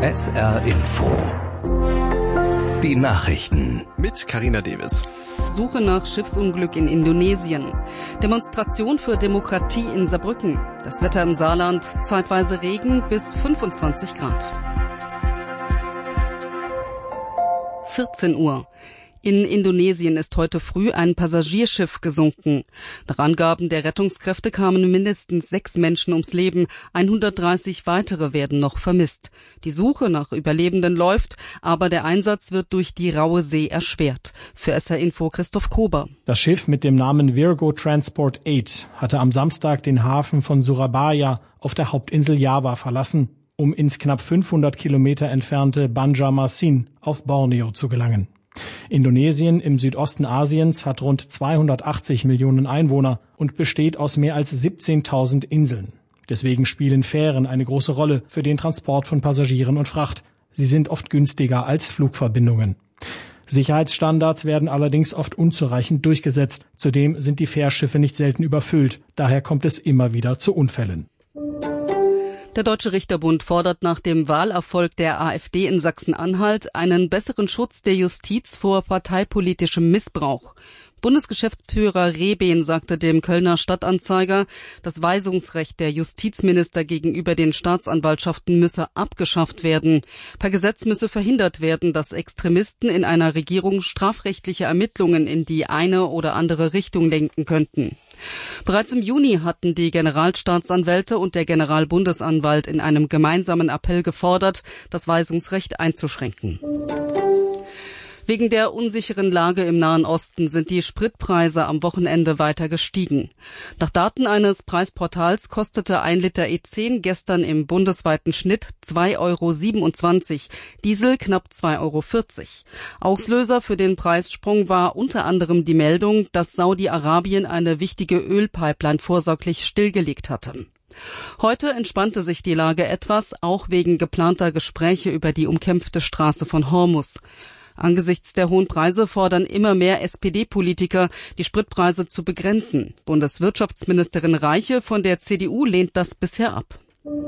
SR Info. Die Nachrichten. Mit Carina Davis. Suche nach Schiffsunglück in Indonesien. Demonstration für Demokratie in Saarbrücken. Das Wetter im Saarland, zeitweise Regen bis 25 Grad. 14 Uhr. In Indonesien ist heute früh ein Passagierschiff gesunken. Nach Angaben der Rettungskräfte kamen mindestens 6 Menschen ums Leben, 130 weitere werden noch vermisst. Die Suche nach Überlebenden läuft, aber der Einsatz wird durch die raue See erschwert. Für SR Info Christoph Kober. Das Schiff mit dem Namen Virgo Transport 8 hatte am Samstag den Hafen von Surabaya auf der Hauptinsel Java verlassen, um ins knapp 500 Kilometer entfernte Banjarmasin auf Borneo zu gelangen. Indonesien im Südosten Asiens hat rund 280 Millionen Einwohner und besteht aus mehr als 17.000 Inseln. Deswegen spielen Fähren eine große Rolle für den Transport von Passagieren und Fracht. Sie sind oft günstiger als Flugverbindungen. Sicherheitsstandards werden allerdings oft unzureichend durchgesetzt. Zudem sind die Fährschiffe nicht selten überfüllt. Daher kommt es immer wieder zu Unfällen. Der Deutsche Richterbund fordert nach dem Wahlerfolg der AfD in Sachsen-Anhalt einen besseren Schutz der Justiz vor parteipolitischem Missbrauch. Bundesgeschäftsführer Rehben sagte dem Kölner Stadtanzeiger, das Weisungsrecht der Justizminister gegenüber den Staatsanwaltschaften müsse abgeschafft werden. Per Gesetz müsse verhindert werden, dass Extremisten in einer Regierung strafrechtliche Ermittlungen in die eine oder andere Richtung lenken könnten. Bereits im Juni hatten die Generalstaatsanwälte und der Generalbundesanwalt in einem gemeinsamen Appell gefordert, das Weisungsrecht einzuschränken. Wegen der unsicheren Lage im Nahen Osten sind die Spritpreise am Wochenende weiter gestiegen. Nach Daten eines Preisportals kostete 1 Liter E10 gestern im bundesweiten Schnitt 2,27 €, Diesel knapp 2,40 €. Auslöser für den Preissprung war unter anderem die Meldung, dass Saudi-Arabien eine wichtige Ölpipeline vorsorglich stillgelegt hatte. Heute entspannte sich die Lage etwas, auch wegen geplanter Gespräche über die umkämpfte Straße von Hormuz. Angesichts der hohen Preise fordern immer mehr SPD-Politiker, die Spritpreise zu begrenzen. Bundeswirtschaftsministerin Reiche von der CDU lehnt das bisher ab.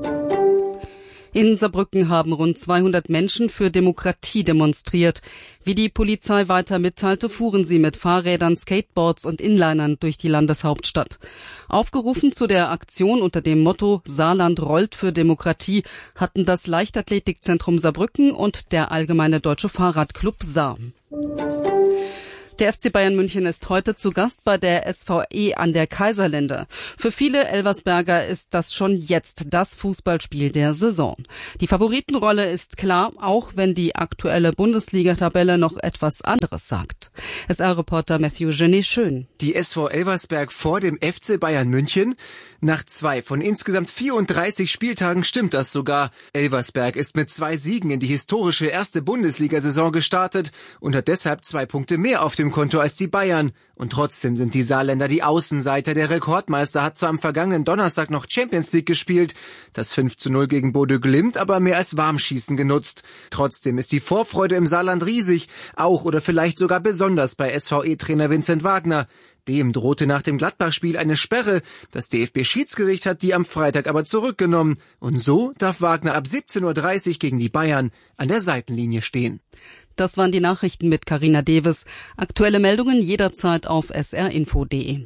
In Saarbrücken haben rund 200 Menschen für Demokratie demonstriert. Wie die Polizei weiter mitteilte, fuhren sie mit Fahrrädern, Skateboards und Inlinern durch die Landeshauptstadt. Aufgerufen zu der Aktion unter dem Motto Saarland rollt für Demokratie hatten das Leichtathletikzentrum Saarbrücken und der Allgemeine Deutsche Fahrradclub Saar. Der FC Bayern München ist heute zu Gast bei der SVE an der Kaiserlinde. Für viele Elversberger ist das schon jetzt das Fußballspiel der Saison. Die Favoritenrolle ist klar, auch wenn die aktuelle Bundesliga-Tabelle noch etwas anderes sagt. SR-Reporter Matthew Genet Schön. Die SV Elversberg vor dem FC Bayern München? Nach 2 von insgesamt 34 Spieltagen stimmt das sogar. Elversberg ist mit 2 Siegen in die historische erste Bundesliga-Saison gestartet und hat deshalb 2 Punkte mehr auf dem Konto als die Bayern. Und trotzdem sind die Saarländer die Außenseiter. Der Rekordmeister hat zwar am vergangenen Donnerstag noch Champions League gespielt, das 5:0 gegen Bodø Glimt aber mehr als Warmschießen genutzt. Trotzdem ist die Vorfreude im Saarland riesig, auch oder vielleicht sogar besonders bei SVE-Trainer Vincent Wagner. Dem drohte nach dem Gladbach-Spiel eine Sperre. Das DFB-Schiedsgericht hat die am Freitag aber zurückgenommen. Und so darf Wagner ab 17:30 Uhr gegen die Bayern an der Seitenlinie stehen. Das waren die Nachrichten mit Carina Davis. Aktuelle Meldungen jederzeit auf srinfo.de.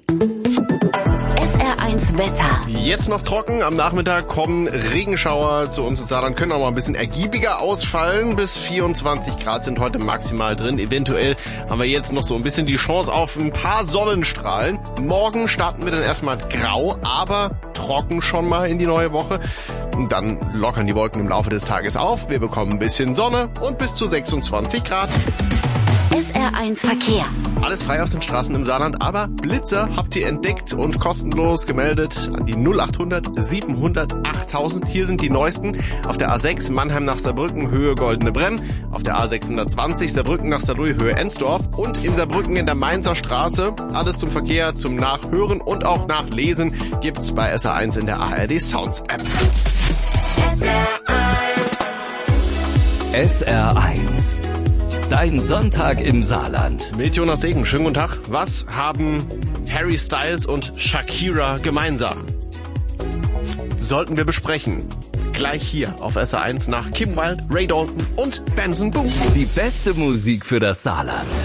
SR1 Wetter. Jetzt noch trocken, am Nachmittag kommen Regenschauer zu uns ins Saarland, können auch mal ein bisschen ergiebiger ausfallen. Bis 24 Grad sind heute maximal drin. Eventuell haben wir jetzt noch so ein bisschen die Chance auf ein paar Sonnenstrahlen. Morgen starten wir dann erstmal grau, aber trocken schon mal in die neue Woche. Und dann lockern die Wolken im Laufe des Tages auf. Wir bekommen ein bisschen Sonne und bis zu 26 Grad. SR1 Verkehr. Alles frei auf den Straßen im Saarland, aber Blitzer habt ihr entdeckt und kostenlos gemeldet an die 0800 700 8000. Hier sind die neuesten. Auf der A6 Mannheim nach Saarbrücken, Höhe Goldene Bremm. Auf der A620 Saarbrücken nach Saarlouis, Höhe Ensdorf. Und in Saarbrücken in der Mainzer Straße. Alles zum Verkehr, zum Nachhören und auch Nachlesen gibt's bei SR1 in der ARD Sounds App. SR1. Dein Sonntag im Saarland. Mit Jonas Degen, schönen guten Tag. Was haben Harry Styles und Shakira gemeinsam? Sollten wir besprechen. gleich hier auf SR1 nach Kim Wilde, Ray Dalton und Benson Boone. Die beste Musik für das Saarland.